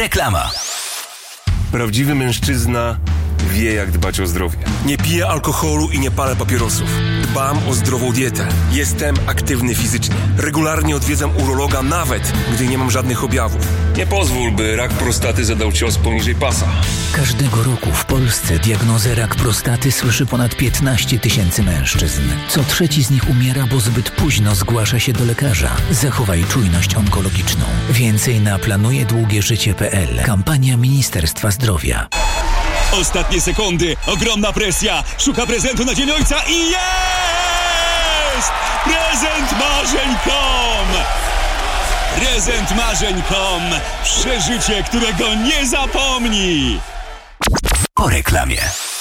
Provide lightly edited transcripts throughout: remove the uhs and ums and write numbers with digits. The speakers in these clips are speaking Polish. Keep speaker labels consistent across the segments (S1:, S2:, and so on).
S1: Reklama.
S2: Prawdziwy mężczyzna wie, jak dbać o zdrowie.
S3: Nie piję alkoholu i nie palę papierosów. Dbam o zdrową dietę. Jestem aktywny fizycznie. Regularnie odwiedzam urologa, nawet gdy nie mam żadnych objawów. Nie pozwól, by rak prostaty zadał cios poniżej pasa.
S1: Każdego roku w Polsce diagnozę rak prostaty słyszy ponad 15 000 mężczyzn. Co trzeci z nich umiera, bo zbyt późno zgłasza się do lekarza. Zachowaj czujność onkologiczną. Więcej na planujedługieżycie.pl. Kampania Ministerstwa Zdrowia.
S4: Ostatnie sekundy, ogromna presja, szuka prezentu na Dzień Ojca i jest! Prezent marzeń.com! Prezent marzeń.com! Przeżycie, którego nie zapomni!
S1: Po reklamie.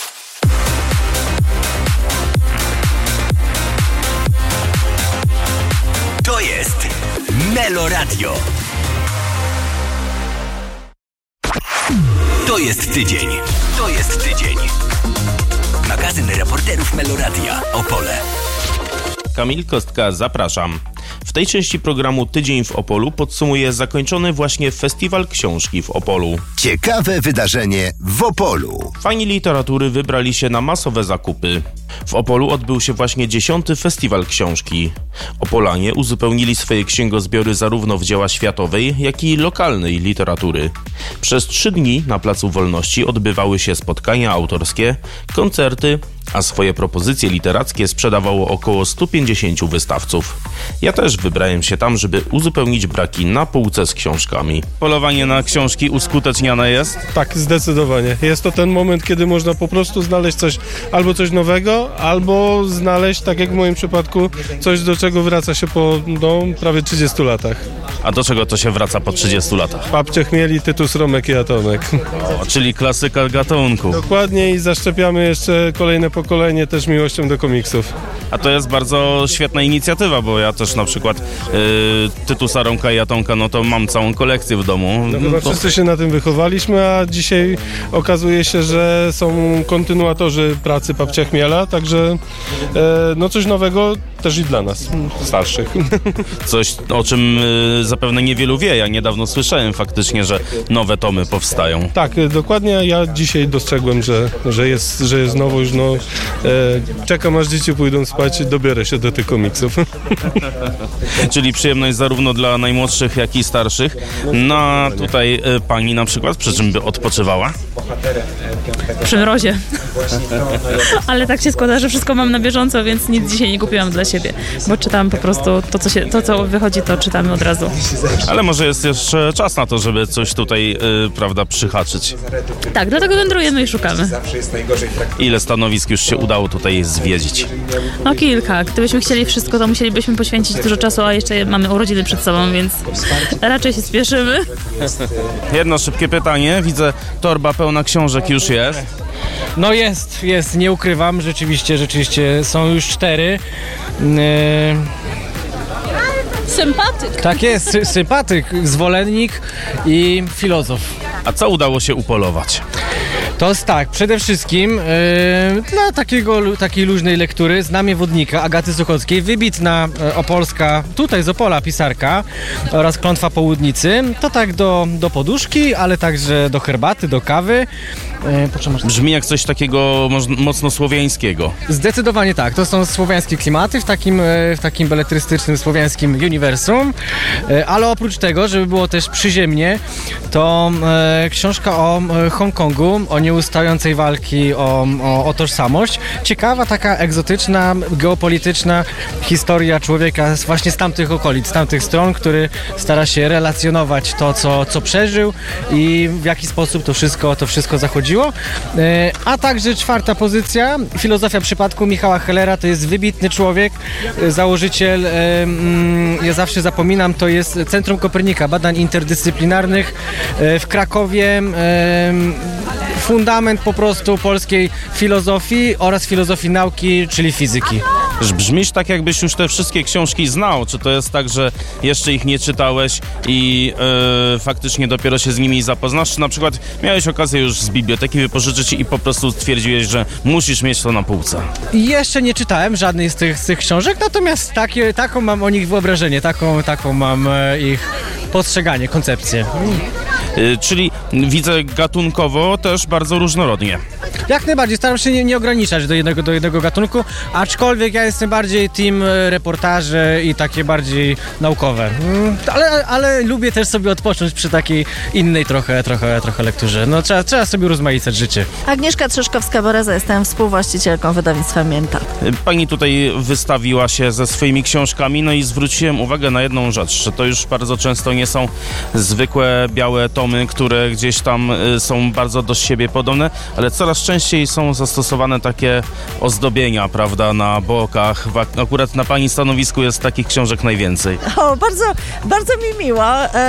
S1: To jest Melo Radio. To jest tydzień. To jest tydzień. Magazyn reporterów Meloradia. Opole.
S5: Kamil Kostka, zapraszam. W tej części programu Tydzień w Opolu podsumuję zakończony właśnie Festiwal Książki w Opolu.
S6: Ciekawe wydarzenie w Opolu.
S5: Fani literatury wybrali się na masowe zakupy. W Opolu odbył się właśnie 10. Festiwal Książki. Opolanie uzupełnili swoje księgozbiory zarówno w dzieła światowej, jak i lokalnej literatury. Przez 3 dni na Placu Wolności odbywały się spotkania autorskie, koncerty, a swoje propozycje literackie sprzedawało około 150 wystawców. Ja też wybrałem się tam, żeby uzupełnić braki na półce z książkami. Polowanie na książki uskuteczniane jest?
S7: Tak, zdecydowanie. Jest to ten moment, kiedy można po prostu znaleźć coś nowego, albo znaleźć, tak jak w moim przypadku, coś, do czego wraca się po prawie 30 latach.
S5: A do czego to się wraca po 30 latach?
S7: Papcie Chmieli, Tytus, Romek i Atomek.
S5: O, czyli klasyka gatunku.
S7: Dokładnie, i zaszczepiamy jeszcze kolejne pokolenie też miłością do komiksów.
S5: A to jest bardzo świetna inicjatywa, bo ja też na przykład Tytusa, Romka i Atomka, no to mam całą kolekcję w domu.
S7: No chyba wszyscy się na tym wychowaliśmy, a dzisiaj okazuje się, że są kontynuatorzy pracy Papcia Chmiela, także coś nowego też i dla nas, starszych.
S5: Coś, o czym zapewne niewielu wie. Ja niedawno słyszałem faktycznie, że nowe tomy powstają.
S7: Tak, dokładnie. Ja dzisiaj dostrzegłem, że jest nowość. Czekam, aż dzieci pójdą spać, dobiorę się do tych komiksów.
S5: Czyli przyjemność zarówno dla najmłodszych, jak i starszych. No a tutaj pani na przykład przy czym by odpoczywała?
S8: Przy mrozie. Ale tak się składa, że wszystko mam na bieżąco, więc nic dzisiaj nie kupiłam dla siebie, bo czytam po prostu to, co wychodzi, to czytamy od razu.
S5: Ale może jest jeszcze czas na to, żeby coś tutaj, przyhaczyć.
S8: Tak, dlatego wędrujemy i szukamy.
S5: Ile stanowisk już się udało tutaj zwiedzić?
S8: No kilka. Gdybyśmy chcieli wszystko, to musielibyśmy poświęcić dużo czasu, a jeszcze mamy urodziny przed sobą, więc raczej się spieszymy.
S5: Jedno szybkie pytanie. Widzę, torba pełna książek już jest.
S9: No jest, nie ukrywam, rzeczywiście są już 4.
S8: Sympatyk.
S9: Tak jest, sympatyk, zwolennik i filozof.
S5: A co udało się upolować?
S9: To jest tak, przede wszystkim dla takiej luźnej lektury Znamie Wodnika Agaty Suchockiej, wybitna opolska, tutaj z Opola pisarka, oraz Klątwa Południcy. To tak do poduszki, ale także do herbaty, do kawy.
S5: Brzmi jak coś takiego mocno słowiańskiego.
S9: Zdecydowanie tak, to są słowiańskie klimaty w takim beletrystycznym słowiańskim uniwersum, ale oprócz tego, żeby było też przyziemnie, to książka o Hongkongu, o nieustającej walki o tożsamość. Ciekawa, taka egzotyczna, geopolityczna historia człowieka właśnie z tamtych okolic, z tamtych stron, który stara się relacjonować to, co przeżył i w jaki sposób to wszystko zachodziło. A także 4. pozycja, Filozofia przypadku Michała Hellera. To jest wybitny człowiek, założyciel, ja zawsze zapominam, to jest Centrum Kopernika, badań interdyscyplinarnych w Krakowie. Fundament po prostu polskiej filozofii oraz filozofii nauki, czyli fizyki.
S5: Brzmisz tak, jakbyś już te wszystkie książki znał. Czy to jest tak, że jeszcze ich nie czytałeś i faktycznie dopiero się z nimi zapoznasz? Czy na przykład miałeś okazję już z biblioteki wypożyczyć i po prostu stwierdziłeś, że musisz mieć to na półce?
S9: Jeszcze nie czytałem żadnej z tych książek, natomiast taką mam o nich wyobrażenie, taką mam ich postrzeganie, koncepcję.
S5: Czyli widzę gatunkowo też bardzo różnorodnie.
S9: Jak najbardziej, staram się nie ograniczać do jednego gatunku, aczkolwiek ja jestem bardziej team reportaże i takie bardziej naukowe. Ale lubię też sobie odpocząć przy takiej innej trochę lekturze. No trzeba sobie urozmaicać życie.
S10: Agnieszka Trzeszkowska-Bereza, jestem współwłaścicielką wydawnictwa Mięta.
S5: Pani tutaj wystawiła się ze swoimi książkami, no i zwróciłem uwagę na jedną rzecz, że to już bardzo często nie są zwykłe białe tomy, które gdzieś tam są bardzo do siebie podobne, ale coraz częściej są zastosowane takie ozdobienia, prawda, na bokach. Akurat na pani stanowisku jest takich książek najwięcej.
S10: O, bardzo mi miło.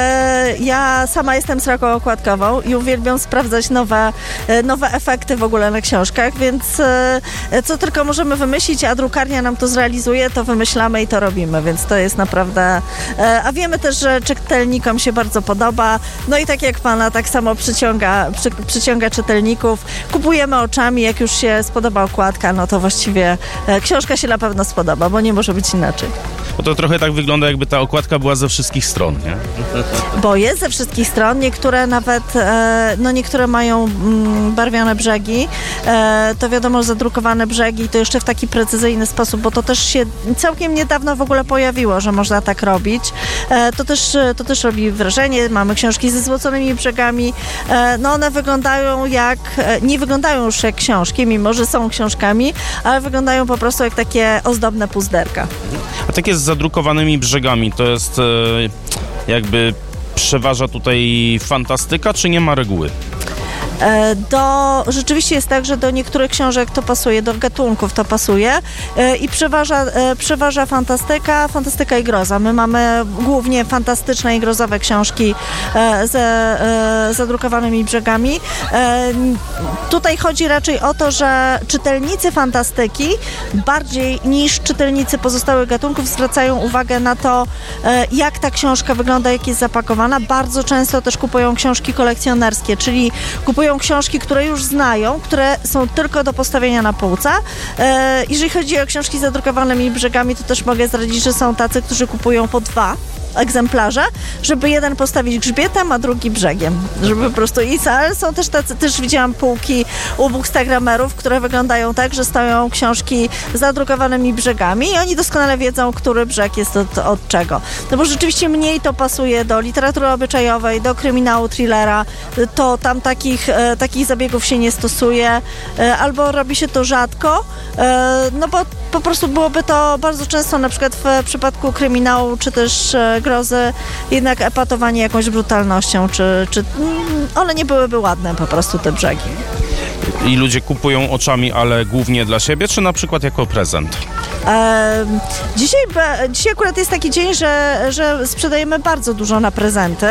S10: Ja sama jestem sroką okładkową i uwielbiam sprawdzać nowe efekty w ogóle na książkach, więc co tylko możemy wymyślić, a drukarnia nam to zrealizuje, to wymyślamy i to robimy, więc to jest naprawdę... A wiemy też, że czytelnikom się bardzo podoba, no i tak jak pana, tak samo przyciąga czytelników. Kupujemy oczami, jak już się spodoba okładka, no to właściwie książka się na pewno spodoba, bo nie może być inaczej.
S5: Bo to trochę tak wygląda, jakby ta okładka była ze wszystkich stron, nie?
S10: Bo jest ze wszystkich stron, niektóre nawet, niektóre mają barwione brzegi, to wiadomo, zadrukowane brzegi, to jeszcze w taki precyzyjny sposób, bo to też się całkiem niedawno w ogóle pojawiło, że można tak robić. To też robi wrażenie, mamy książki ze złoconymi brzegami, no one wyglądają nie wyglądają już jak książki, mimo że są książkami, ale wyglądają po prostu jak takie ozdobne puzderka.
S5: A takie z zadrukowanymi brzegami, to jest jakby przeważa tutaj fantastyka, czy nie ma reguły?
S10: Rzeczywiście jest tak, że do niektórych książek to pasuje, do gatunków to pasuje i przeważa fantastyka i groza. My mamy głównie fantastyczne i grozowe książki ze zadrukowanymi brzegami. Tutaj chodzi raczej o to, że czytelnicy fantastyki bardziej niż czytelnicy pozostałych gatunków zwracają uwagę na to, jak ta książka wygląda, jak jest zapakowana. Bardzo często też kupują książki kolekcjonerskie, czyli kupują książki, które już znają, które są tylko do postawienia na półce. Jeżeli chodzi o książki z zadrukowanymi brzegami, to też mogę zdradzić, że są tacy, którzy kupują po 2 egzemplarze, żeby jeden postawić grzbietem, a drugi brzegiem. Żeby po prostu ale są też tacy, też widziałam półki u bookstagramerów, które wyglądają tak, że stoją książki z zadrukowanymi brzegami i oni doskonale wiedzą, który brzeg jest od czego. No bo rzeczywiście mniej to pasuje do literatury obyczajowej, do kryminału, thrillera, to tam takich zabiegów się nie stosuje, albo robi się to rzadko, no bo po prostu byłoby to bardzo często, na przykład w przypadku kryminału, czy też grozy, jednak epatowanie jakąś brutalnością, czy one nie byłyby ładne po prostu, te brzegi.
S5: I ludzie kupują oczami, ale głównie dla siebie, czy na przykład jako prezent?
S10: Dzisiaj akurat jest taki dzień, że sprzedajemy bardzo dużo na prezenty,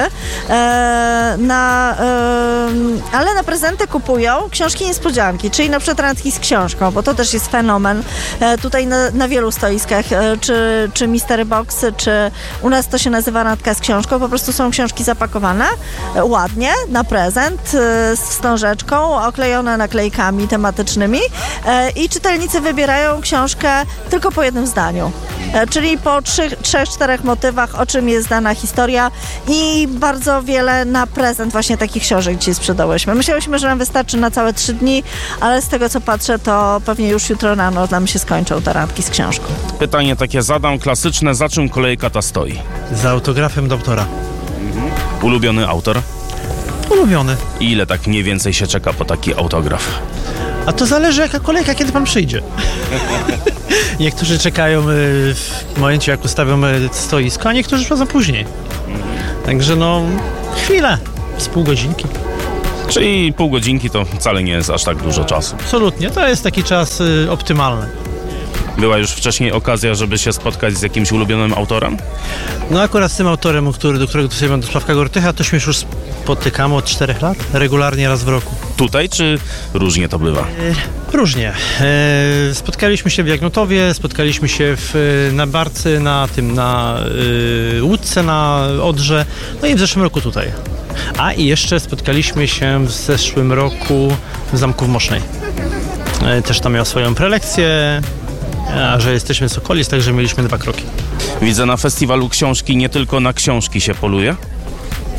S10: ale na prezenty kupują książki niespodzianki, czyli na przykład randki z książką, bo to też jest fenomen tutaj na wielu stoiskach, czy mystery boxy, czy u nas to się nazywa randka z książką, po prostu są książki zapakowane ładnie na prezent z wstążeczką, oklejone naklejkami tematycznymi i czytelnicy wybierają książkę tylko po jednym zdaniu, czyli po 3-4 motywach, o czym jest dana historia, i bardzo wiele na prezent właśnie takich książek dzisiaj sprzedałyśmy. Myślałyśmy, że nam wystarczy na całe 3 dni, ale z tego co patrzę, to pewnie już jutro rano nam się skończą te randki z książką.
S5: Pytanie takie zadam, klasyczne, za czym kolejka ta stoi?
S11: Za autografem doktora.
S5: Ulubiony autor?
S11: Ulubiony.
S5: I ile tak mniej więcej się czeka po taki autograf?
S11: A to zależy jaka kolejka, kiedy pan przyjdzie. Niektórzy czekają w momencie, jak ustawią stoisko, a niektórzy przychodzą później. Także chwilę, z pół godzinki.
S5: Czyli pół godzinki to wcale nie jest aż tak dużo czasu.
S11: Absolutnie, to jest taki czas optymalny.
S5: Była już wcześniej okazja, żeby się spotkać z jakimś ulubionym autorem?
S11: No akurat z tym autorem, do którego tutaj mam do Sławka Gortycha, to się już spotykamy od 4 lat, regularnie raz w roku.
S5: Tutaj, czy różnie to bywa?
S11: Różnie. Spotkaliśmy się w Jagnotowie, spotkaliśmy się na Barcy, na Łódce, na Odrze, no i w zeszłym roku tutaj. A i jeszcze spotkaliśmy się w zeszłym roku w Zamku w Mosznej. Też tam miał swoją prelekcję, a że jesteśmy z okolic, także mieliśmy 2 kroki.
S5: Widzę na festiwalu książki, nie tylko na książki się poluje?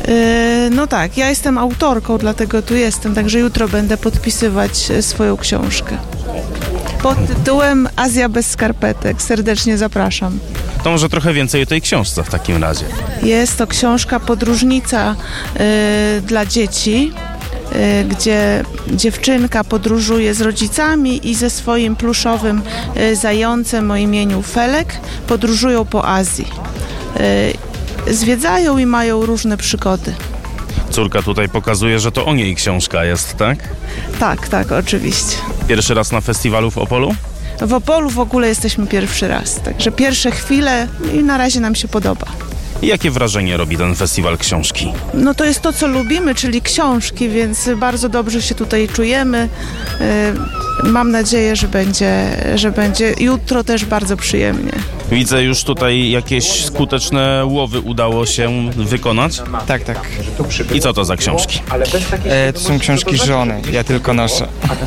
S12: No tak, ja jestem autorką, dlatego tu jestem, także jutro będę podpisywać swoją książkę. Pod tytułem Azja bez skarpetek. Serdecznie zapraszam.
S5: To może trochę więcej o tej książce w takim razie.
S12: Jest to książka podróżnica dla dzieci, gdzie dziewczynka podróżuje z rodzicami i ze swoim pluszowym zającem o imieniu Felek. Podróżują po Azji. Zwiedzają i mają różne przygody.
S5: Córka tutaj pokazuje, że to o niej książka jest, tak?
S12: Tak, oczywiście.
S5: Pierwszy raz na festiwalu w Opolu?
S12: W Opolu w ogóle jesteśmy pierwszy raz, także pierwsze chwile i na razie nam się podoba.
S5: I jakie wrażenie robi ten festiwal książki?
S12: No to jest to, co lubimy, czyli książki, więc bardzo dobrze się tutaj czujemy. Mam nadzieję, że będzie jutro też bardzo przyjemnie.
S5: Widzę już tutaj jakieś skuteczne łowy udało się wykonać.
S13: Tak.
S5: I co to za książki?
S13: To są książki żony, ja tylko noszę.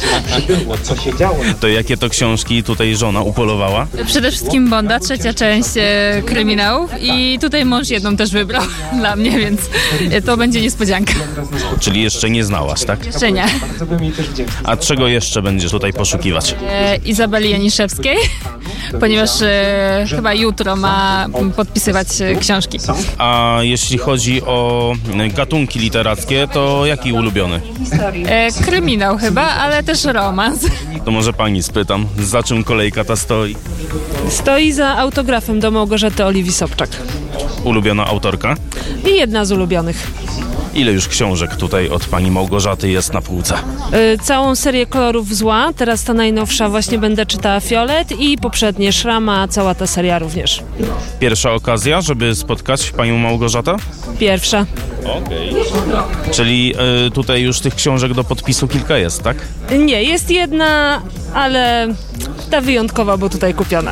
S5: To jakie to książki tutaj żona upolowała?
S8: Przede wszystkim Bonda, trzecia część kryminałów i tutaj mąż jedną też wybrał dla mnie, więc to będzie niespodzianka.
S5: Czyli jeszcze nie znałaś, tak?
S8: Jeszcze nie.
S5: A czego jeszcze będziesz tutaj poszukiwać?
S8: Izabeli Janiszewskiej, ponieważ chyba jutro ma podpisywać książki.
S5: A jeśli chodzi o gatunki literackie, to jaki ulubiony?
S8: Kryminał chyba, ale też romans.
S5: To może pani spytam, za czym kolejka ta stoi?
S14: Stoi za autografem do Małgorzaty Oliwii Sobczak.
S5: Ulubiona autorka?
S14: I jedna z ulubionych.
S5: Ile już książek tutaj od pani Małgorzaty jest na półce?
S14: Całą serię Kolorów Zła, teraz ta najnowsza właśnie będę czytała Fiolet i poprzednie Szrama, cała ta seria również.
S5: Pierwsza okazja, żeby spotkać panią Małgorzatę?
S14: Pierwsza.
S5: Okej. Czyli tutaj już tych książek do podpisu kilka jest, tak?
S14: Nie, jest jedna, ale ta wyjątkowa, bo tutaj kupiona.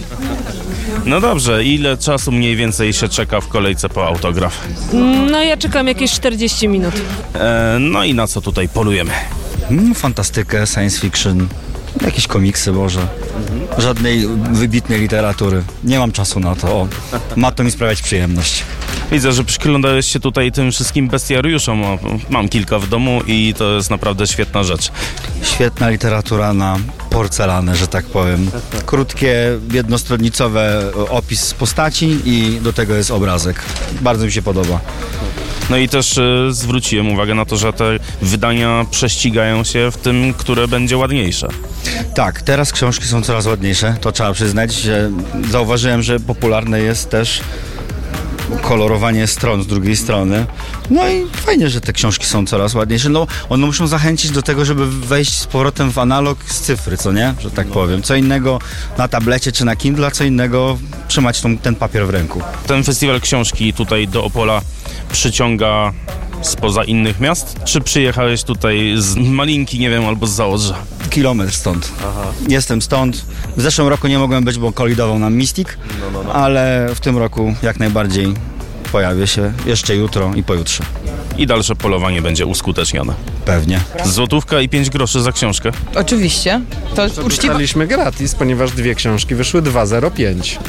S5: No dobrze, ile czasu mniej więcej się czeka w kolejce po autograf?
S14: No ja czekam jakieś 40 minut.
S5: No i na co tutaj polujemy?
S15: Fantastykę, science fiction, jakieś komiksy może. Żadnej wybitnej literatury. Nie mam czasu na to. Ma to mi sprawiać przyjemność.
S5: Widzę, że przyglądałeś się tutaj tym wszystkim bestiariuszom. Mam kilka w domu i to jest naprawdę świetna rzecz.
S15: Świetna literatura na porcelanę, że tak powiem. Krótkie, jednostronnicowe opis postaci i do tego jest obrazek. Bardzo mi się podoba.
S5: No i też zwróciłem uwagę na to, że te wydania prześcigają się w tym, które będzie ładniejsze.
S15: Tak, teraz książki są coraz ładniejsze, to trzeba przyznać. Że zauważyłem, że popularne jest też kolorowanie stron z drugiej strony. No i fajnie, że te książki są coraz ładniejsze. No, one muszą zachęcić do tego, żeby wejść z powrotem w analog z cyfry, co nie? Że tak powiem. Co innego na tablecie czy na Kindle, a co innego trzymać ten papier w ręku.
S5: Ten festiwal książki tutaj do Opola przyciąga spoza innych miast? Czy przyjechałeś tutaj z Malinki, nie wiem, albo z Zaodrza?
S15: Kilometr stąd. Jestem stąd. W zeszłym roku nie mogłem być, bo kolidował nam Mystic, ale w tym roku jak najbardziej pojawię się jeszcze jutro i pojutrze.
S5: I dalsze polowanie będzie uskutecznione.
S15: Pewnie.
S5: Złotówka i 5 groszy za książkę?
S16: Oczywiście. To uczciwa...
S17: Dostaliśmy gratis, ponieważ 2 książki wyszły 2,05.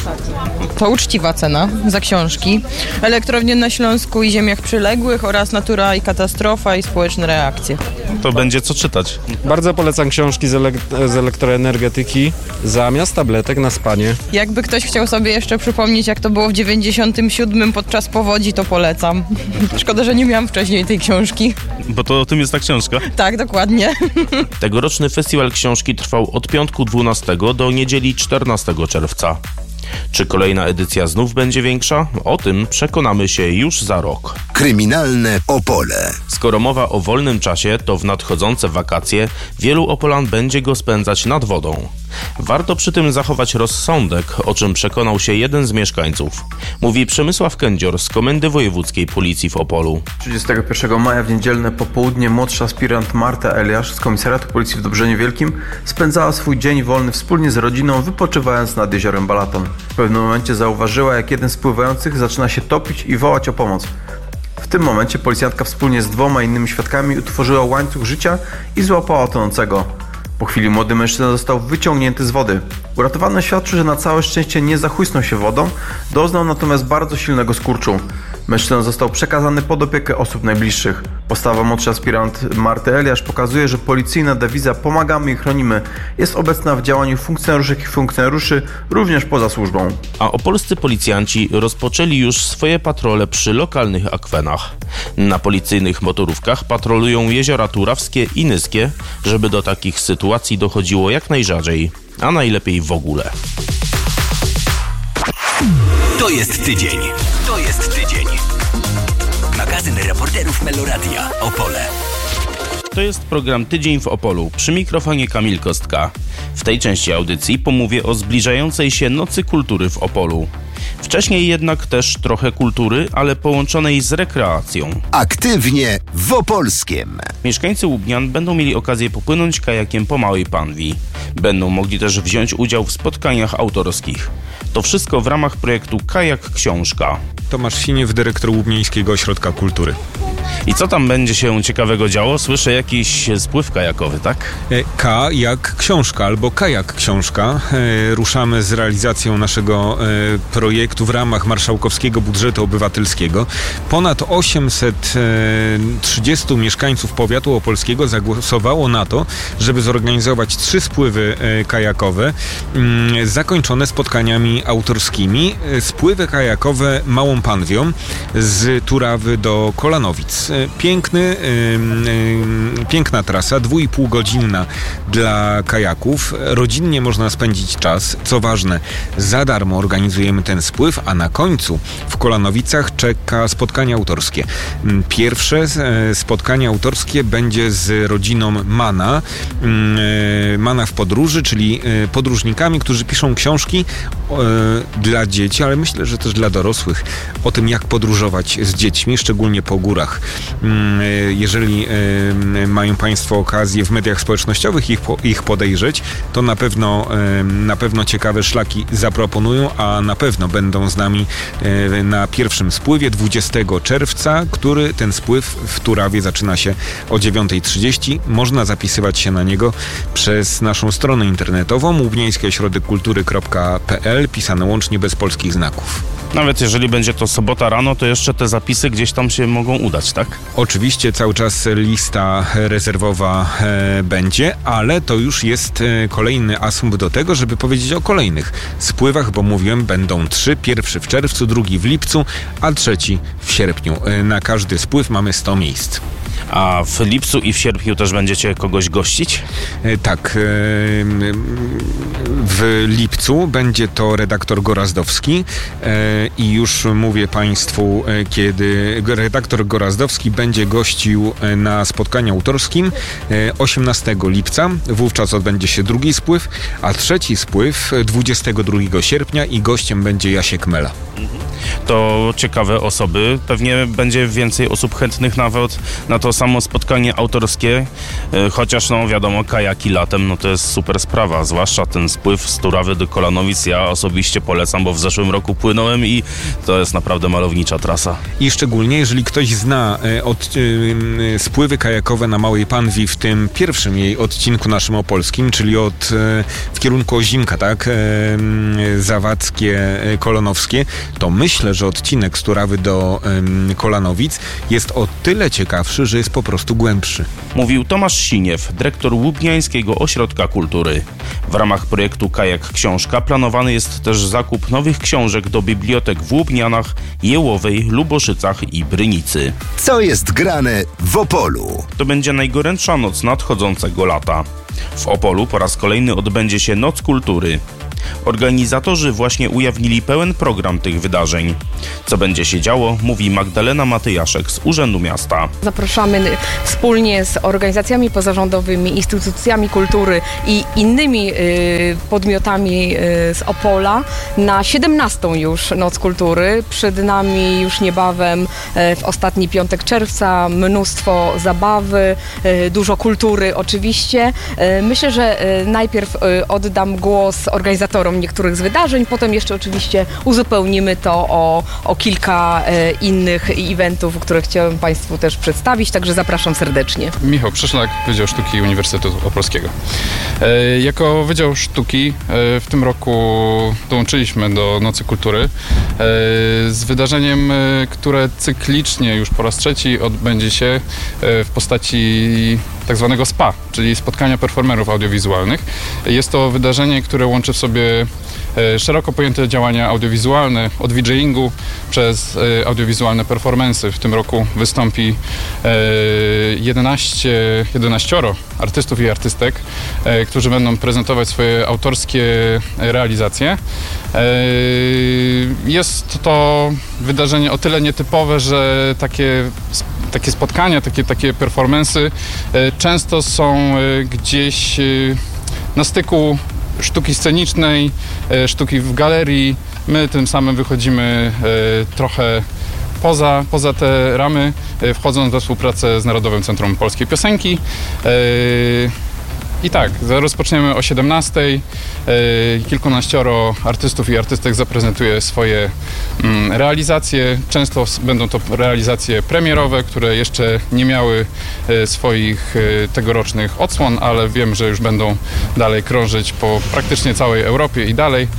S16: To uczciwa cena za książki. Elektrownie na Śląsku i ziemiach przyległych oraz Natura i katastrofa i społeczne reakcje.
S5: To będzie co czytać.
S17: Bardzo polecam książki z elektroenergetyki zamiast tabletek na spanie.
S16: Jakby ktoś chciał sobie jeszcze przypomnieć, jak to było w 97 podczas powodzi, to polecam. Szkoda, że nie miałam wcześniej tej książki.
S5: Bo to o tym jest ta książka?
S16: Tak, dokładnie.
S5: Tegoroczny festiwal książki trwał od piątku 12 do niedzieli 14 czerwca. Czy kolejna edycja znów będzie większa? O tym przekonamy się już za rok.
S6: Kryminalne Opole.
S5: Skoro mowa o wolnym czasie, to w nadchodzące wakacje wielu Opolan będzie go spędzać nad wodą. Warto przy tym zachować rozsądek, o czym przekonał się jeden z mieszkańców. Mówi Przemysław Kędzior z Komendy Wojewódzkiej Policji w Opolu.
S18: 31 maja w niedzielne popołudnie młodsza aspirant Marta Eliasz z Komisariatu Policji w Dobrzeniu Wielkim spędzała swój dzień wolny wspólnie z rodziną, wypoczywając nad jeziorem Balaton. W pewnym momencie zauważyła, jak jeden z pływających zaczyna się topić i wołać o pomoc. W tym momencie policjantka wspólnie z 2 innymi świadkami utworzyła łańcuch życia i złapała tonącego. Po chwili młody mężczyzna został wyciągnięty z wody. Uratowany świadczy, że na całe szczęście nie zachłysnął się wodą, doznał natomiast bardzo silnego skurczu. Mężczyzna został przekazany pod opiekę osób najbliższych. Postawa młodszy aspirant Marty Eliasz pokazuje, że policyjna dewiza "pomagamy i chronimy" jest obecna w działaniu funkcjonariuszek i funkcjonariuszy również poza służbą.
S5: A opolscy policjanci rozpoczęli już swoje patrole przy lokalnych akwenach. Na policyjnych motorówkach patrolują jeziora Turawskie i Nyskie, żeby do takich sytuacji dochodziło jak najrzadziej, a najlepiej w ogóle.
S1: To jest tydzień. To jest tydzień. Magazyn reporterów Meloradia Opole.
S5: To jest program Tydzień w Opolu. Przy mikrofonie Kamil Kostka. W tej części audycji pomówię o zbliżającej się Nocy Kultury w Opolu. Wcześniej jednak też trochę kultury, ale połączonej z rekreacją.
S6: Aktywnie w Opolskiem.
S5: Mieszkańcy Łubnian będą mieli okazję popłynąć kajakiem po Małej Panwi. Będą mogli też wziąć udział w spotkaniach autorskich. To wszystko w ramach projektu Kajak Książka.
S19: Tomasz Siniew, dyrektor Łubnieńskiego Ośrodka Kultury.
S5: I co tam będzie się ciekawego działo? Słyszę jakiś spływ kajakowy, tak?
S19: K jak książka albo Kajak Książka. Ruszamy z realizacją naszego projektu w ramach marszałkowskiego budżetu obywatelskiego. Ponad 830 mieszkańców powiatu opolskiego zagłosowało na to, żeby zorganizować 3 spływy kajakowe zakończone spotkaniami autorskimi. Spływy kajakowe Małą Panwią z Turawy do Kolanowic. Piękna trasa, 2,5-godzinna dla kajaków. Rodzinnie można spędzić czas. Co ważne, za darmo organizujemy ten spływ, a na końcu w Kolanowicach czeka spotkanie autorskie. Pierwsze spotkanie autorskie będzie z rodziną Mana. Mana w podróży, czyli podróżnikami, którzy piszą książki dla dzieci, ale myślę, że też dla dorosłych, o tym, jak podróżować z dziećmi, szczególnie po górach. Jeżeli mają Państwo okazję w mediach społecznościowych ich podejrzeć, to na pewno ciekawe szlaki zaproponują, a na pewno będą z nami na pierwszym spływie 20 czerwca, który ten spływ w Turawie zaczyna się o 9:30. Można zapisywać się na niego przez naszą stronę internetową łubnieńskiośrodekkultury.pl, pisane łącznie bez polskich znaków.
S5: Nawet jeżeli będzie to sobota rano, to jeszcze te zapisy gdzieś tam się mogą udać, tak?
S19: Oczywiście cały czas lista rezerwowa będzie, ale to już jest kolejny asumpt do tego, żeby powiedzieć o kolejnych spływach, bo mówiłem, będą 3. Pierwszy w czerwcu, drugi w lipcu, a trzeci w sierpniu. Na każdy spływ mamy 100 miejsc.
S5: A w lipcu i w sierpniu też będziecie kogoś gościć?
S19: Tak. W lipcu będzie to redaktor Gorazdowski i już mówię Państwu, kiedy redaktor Gorazdowski będzie gościł na spotkaniu autorskim 18 lipca. Wówczas odbędzie się drugi spływ, a trzeci spływ 22 sierpnia i gościem będzie Jasiek Mela.
S5: To ciekawe osoby. Pewnie będzie więcej osób chętnych nawet na to samo spotkanie autorskie, chociaż no wiadomo, kajaki latem, no to jest super sprawa, zwłaszcza ten spływ z Turawy do Kolanowic. Ja osobiście polecam, bo w zeszłym roku płynąłem i to jest naprawdę malownicza trasa.
S19: I szczególnie jeżeli ktoś zna spływy kajakowe na Małej Panwi w tym pierwszym jej odcinku naszym opolskim, czyli w kierunku Ozimka, tak? Zawadzkie, Kolonowskie, to myślę, że odcinek z Turawy do Kolanowic jest o tyle ciekawszy, że jest po prostu głębszy.
S5: Mówił Tomasz Siniew, dyrektor Łubniańskiego Ośrodka Kultury. W ramach projektu Kajak Książka planowany jest też zakup nowych książek do bibliotek w Łubnianach, Jełowej, Luboszycach i Brynicy.
S6: Co jest grane w Opolu?
S5: To będzie najgorętsza noc nadchodzącego lata. W Opolu po raz kolejny odbędzie się Noc Kultury. Organizatorzy właśnie ujawnili pełen program tych wydarzeń. Co będzie się działo, mówi Magdalena Matyjaszek z Urzędu Miasta.
S20: Zapraszamy wspólnie z organizacjami pozarządowymi, instytucjami kultury i innymi podmiotami z Opola na 17. już Noc Kultury. Przed nami już niebawem w ostatni piątek czerwca mnóstwo zabawy, dużo kultury oczywiście. Myślę, że najpierw oddam głos organizatorom organizatorom niektórych z wydarzeń. Potem jeszcze oczywiście uzupełnimy to o kilka innych eventów, które chciałem Państwu też przedstawić, także zapraszam serdecznie.
S21: Michał Przyszlak, Wydział Sztuki Uniwersytetu Opolskiego. Jako Wydział Sztuki w tym roku dołączyliśmy do Nocy Kultury z wydarzeniem, które cyklicznie już po raz trzeci odbędzie się w postaci tak zwanego SPA, czyli spotkania performerów audiowizualnych. Jest to wydarzenie, które łączy w sobie szeroko pojęte działania audiowizualne, od DJingu przez audiowizualne performance'y. W tym roku wystąpi 11 artystów i artystek, którzy będą prezentować swoje autorskie realizacje. Jest to wydarzenie o tyle nietypowe, że takie spotkania, takie performance'y często są gdzieś na styku sztuki scenicznej, sztuki w galerii. My tym samym wychodzimy trochę poza te ramy, wchodząc we współpracę z Narodowym Centrum Polskiej Piosenki. I tak, rozpoczniemy o 17:00. Kilkunaścioro artystów i artystek zaprezentuje swoje realizacje. Często będą to realizacje premierowe, które jeszcze nie miały swoich tegorocznych odsłon, ale wiem, że już będą dalej krążyć po praktycznie całej Europie i dalej.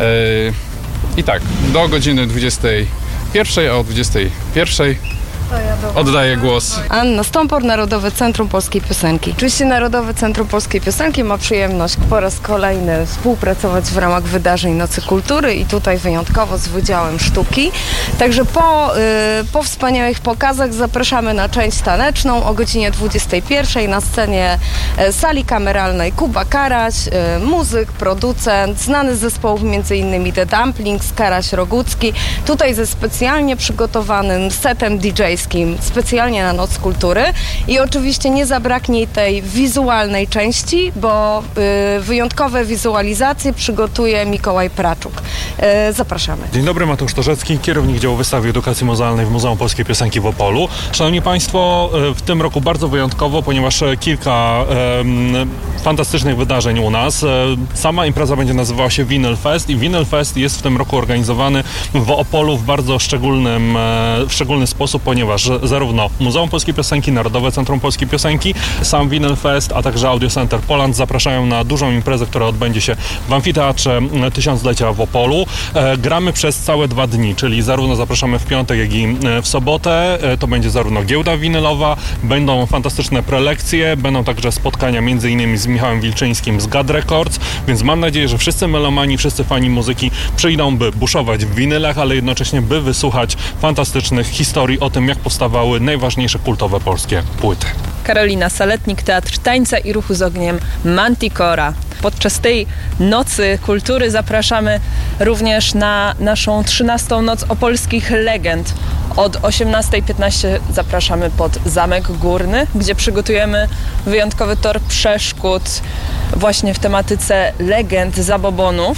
S21: I tak, do godziny 21:00, a o 21:00 oddaję głos.
S22: Anna Stąpor, Narodowe Centrum Polskiej Piosenki. Oczywiście Narodowe Centrum Polskiej Piosenki ma przyjemność po raz kolejny współpracować w ramach wydarzeń Nocy Kultury i tutaj wyjątkowo z Wydziałem Sztuki. Także po wspaniałych pokazach zapraszamy na część taneczną o godzinie 21:00 na scenie sali kameralnej Kuba Karaś, muzyk, producent, znany z zespołów m.in. The Dumplings, Karaś Rogucki. Tutaj ze specjalnie przygotowanym setem DJ-skim specjalnie na Noc Kultury i oczywiście nie zabraknie tej wizualnej części, bo wyjątkowe wizualizacje przygotuje Mikołaj Praczuk. Zapraszamy.
S23: Dzień dobry, Mateusz Torzecki, kierownik działu wystawy edukacji muzealnej w Muzeum Polskiej Piosenki w Opolu. Szanowni Państwo, w tym roku bardzo wyjątkowo, ponieważ kilka fantastycznych wydarzeń u nas. Sama impreza będzie nazywała się Vinyl Fest i Vinyl Fest jest w tym roku organizowany w Opolu w bardzo szczególny sposób, ponieważ zarówno Muzeum Polskiej Piosenki, Narodowe Centrum Polskiej Piosenki, sam Vinyl Fest, a także Audio Center Poland zapraszają na dużą imprezę, która odbędzie się w Amfiteatrze Tysiąclecia w Opolu. Gramy przez całe 2 dni, czyli zarówno zapraszamy w piątek, jak i w sobotę. To będzie zarówno giełda winylowa, będą fantastyczne prelekcje, będą także spotkania m.in. z Michałem Wilczyńskim z GAD Records, więc mam nadzieję, że wszyscy melomani, wszyscy fani muzyki przyjdą, by buszować w winylach, ale jednocześnie by wysłuchać fantastycznych historii o tym, jak powstawały najważniejsze kultowe polskie płyty.
S24: Karolina Saletnik, Teatr Tańca i Ruchu z Ogniem Manticora. Podczas tej Nocy Kultury zapraszamy również na naszą 13. Noc Opolskich Legend. Od 18:15 zapraszamy pod Zamek Górny, gdzie przygotujemy wyjątkowy tor przeszkód właśnie w tematyce legend zabobonów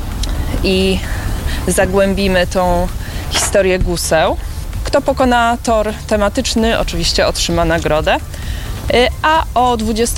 S24: i zagłębimy tą historię guseł. Kto pokona tor tematyczny, oczywiście otrzyma nagrodę. A o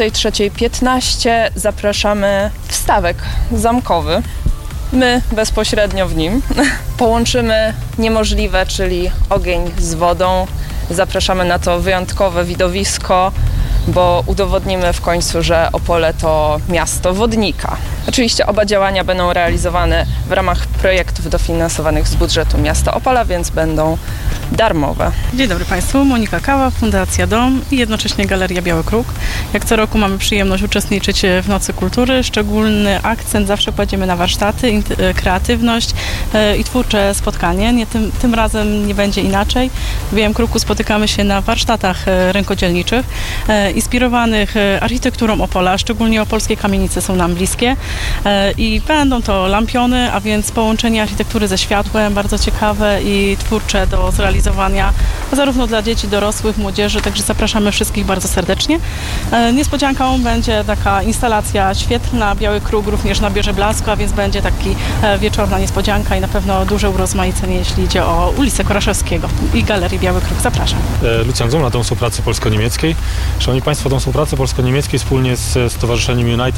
S24: 23:15 zapraszamy w stawek zamkowy. My bezpośrednio w nim połączymy niemożliwe, czyli ogień z wodą. Zapraszamy na to wyjątkowe widowisko, bo udowodnimy w końcu, że Opole to miasto wodnika. Oczywiście oba działania będą realizowane w ramach projektów dofinansowanych z budżetu miasta Opola, więc będą darmowe.
S25: Dzień dobry Państwu, Monika Kała, Fundacja Dom i jednocześnie Galeria Biały Kruk. Jak co roku mamy przyjemność uczestniczyć w Nocy Kultury. Szczególny akcent zawsze kładziemy na warsztaty, kreatywność i twórcze spotkanie. Tym razem nie będzie inaczej. W Białym Kruku spotykamy się na warsztatach rękodzielniczych inspirowanych architekturą Opola, szczególnie opolskie kamienice są nam bliskie i będą to lampiony, a więc połączenie architektury ze światłem, bardzo ciekawe i twórcze do zrealizowania zarówno dla dzieci, dorosłych, młodzieży, także zapraszamy wszystkich bardzo serdecznie. Niespodzianką będzie taka instalacja świetlna, Biały Kruk również nabierze blasku, a więc będzie taki wieczorna niespodzianka i na pewno duże urozmaicenie, jeśli idzie o ulicę Koraszewskiego i Galerię Biały Kruk. Zapraszam.
S23: Lucjan Zumla, Dom Współpracy Polsko-Niemieckiej. Szanowni Państwo, Dom Współpracy Polsko-Niemieckiej wspólnie z Stowarzyszeniem United